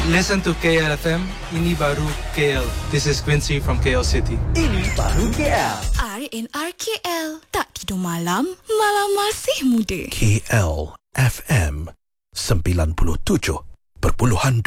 Listen to KLFM. Ini baru KL. This is Quincy from KL City. Ini baru KL. RNR KL. Tak tidur malam, malah masih muda. KL FM 97.2